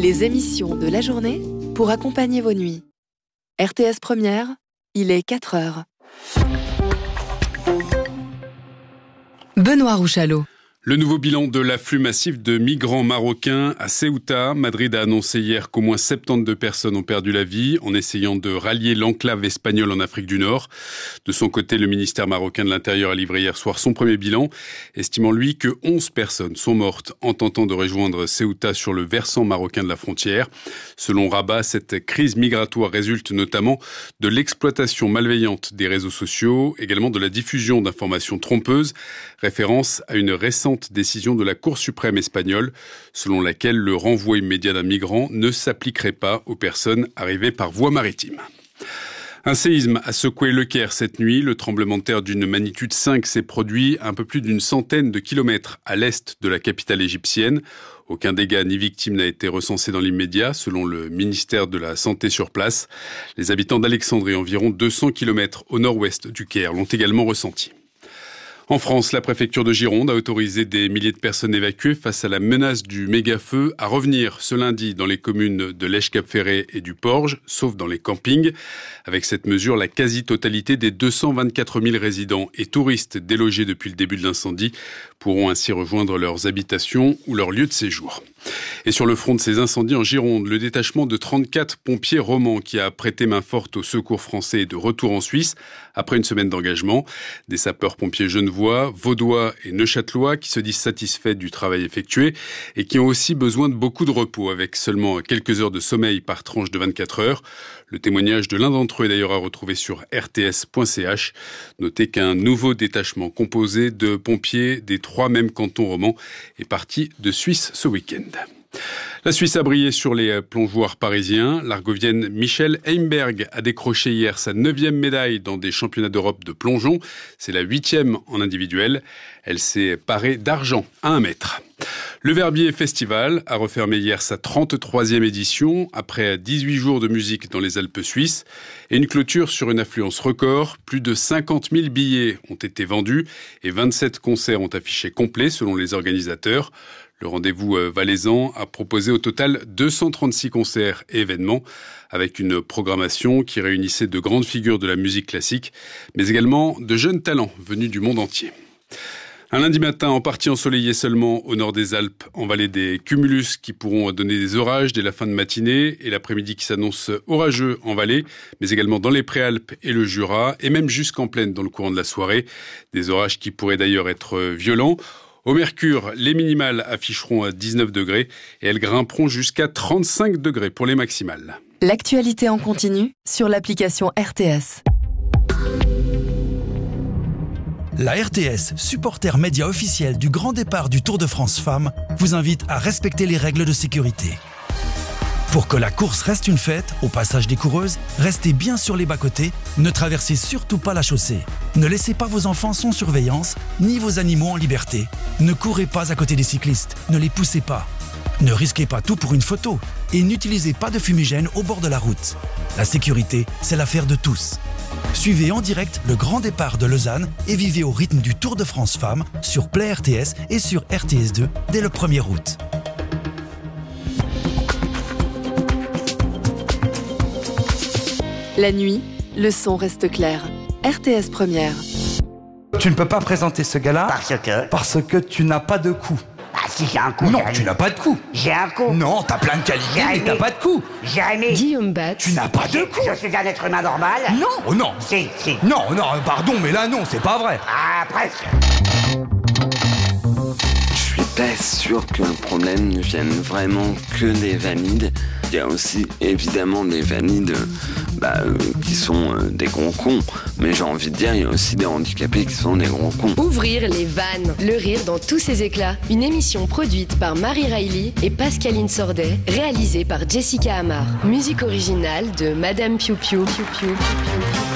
Les émissions de la journée pour accompagner vos nuits. RTS Première, il est 4 heures. Benoît Rouchalot. Le nouveau bilan de l'afflux massif de migrants marocains à Ceuta. Madrid a annoncé hier qu'au moins 72 personnes ont perdu la vie en essayant de rallier l'enclave espagnole en Afrique du Nord. De son côté, le ministère marocain de l'Intérieur a livré hier soir son premier bilan, estimant lui que 11 personnes sont mortes en tentant de rejoindre Ceuta sur le versant marocain de la frontière. Selon Rabat, cette crise migratoire résulte notamment de l'exploitation malveillante des réseaux sociaux, également de la diffusion d'informations trompeuses, référence à une récente décision de la Cour suprême espagnole, selon laquelle le renvoi immédiat d'un migrant ne s'appliquerait pas aux personnes arrivées par voie maritime. Un séisme a secoué le Caire cette nuit. Le tremblement de terre d'une magnitude 5 s'est produit à un peu plus d'une centaine de kilomètres à l'est de la capitale égyptienne. Aucun dégât ni victime n'a été recensé dans l'immédiat, selon le ministère de la Santé sur place. Les habitants d'Alexandrie, environ 200 kilomètres au nord-ouest du Caire, l'ont également ressenti. En France, la préfecture de Gironde a autorisé des milliers de personnes évacuées face à la menace du méga-feu à revenir ce lundi dans les communes de Lèche-Cap-Ferré et du Porge, sauf dans les campings. Avec cette mesure, la quasi-totalité des 224 000 résidents et touristes délogés depuis le début de l'incendie pourront ainsi rejoindre leurs habitations ou leur lieu de séjour. Et sur le front de ces incendies en Gironde, le détachement de 34 pompiers romans qui a prêté main forte au secours français est de retour en Suisse après une semaine d'engagement. Des sapeurs-pompiers genevois, vaudois et neuchâtelois qui se disent satisfaits du travail effectué et qui ont aussi besoin de beaucoup de repos avec seulement quelques heures de sommeil par tranche de 24 heures. Le témoignage de l'un d'entre eux est d'ailleurs à retrouver sur rts.ch. Notez qu'un nouveau détachement composé de pompiers des 3 mêmes cantons romans est parti de Suisse ce week-end. La Suisse a brillé sur les plongeoires parisiens. L'Argovienne Michelle Heimberg a décroché hier sa 9e médaille dans des championnats d'Europe de plongeon. C'est la 8e en individuel. Elle s'est parée d'argent à 1 mètre. Le Verbier Festival a refermé hier sa 33e édition après 18 jours de musique dans les Alpes suisses et une clôture sur une affluence record. Plus de 50 000 billets ont été vendus et 27 concerts ont affiché complet selon les organisateurs. Le rendez-vous valaisan a proposé au total 236 concerts et événements avec une programmation qui réunissait de grandes figures de la musique classique, mais également de jeunes talents venus du monde entier. Un lundi matin en partie ensoleillé seulement au nord des Alpes, en vallée des cumulus qui pourront donner des orages dès la fin de matinée et l'après-midi qui s'annonce orageux en vallée, mais également dans les Préalpes et le Jura et même jusqu'en plaine dans le courant de la soirée. Des orages qui pourraient d'ailleurs être violents. Au Mercure, les minimales afficheront 19 degrés et elles grimperont jusqu'à 35 degrés pour les maximales. L'actualité en continu sur l'application RTS. La RTS, supporter média officiel du grand départ du Tour de France Femmes, vous invite à respecter les règles de sécurité. Pour que la course reste une fête, au passage des coureuses, restez bien sur les bas-côtés, ne traversez surtout pas la chaussée. Ne laissez pas vos enfants sans surveillance, ni vos animaux en liberté. Ne courez pas à côté des cyclistes, ne les poussez pas. Ne risquez pas tout pour une photo et n'utilisez pas de fumigène au bord de la route. La sécurité, c'est l'affaire de tous. Suivez en direct le grand départ de Lausanne et vivez au rythme du Tour de France Femmes sur Play RTS et sur RTS2 dès le 1er août. La nuit, le son reste clair. RTS Première. Tu ne peux pas présenter ce gars-là Parce que tu n'as pas de coup. Ah si, j'ai un coup. Non, Jérémy. tu n'as pas de coup. J'ai un coup. Non, t'as plein de qualités, mais t'as pas de coup. Jérémy. Guillaume Batz. Tu n'as pas de coup. Je suis un être humain normal. Non, oh non. Si. Non, pardon, mais là non, c'est pas vrai. Ah, presque. Je suis pas sûr que le problème ne vienne vraiment que des valides. Il y a aussi évidemment des valides qui sont des gros cons. Mais j'ai envie de dire, il y a aussi des handicapés qui sont des gros cons. Ouvrir les vannes, le rire dans tous ses éclats. Une émission produite par Marie Riley et Pascaline Sordet, réalisée par Jessica Amar. Musique originale de Madame Piu Piu.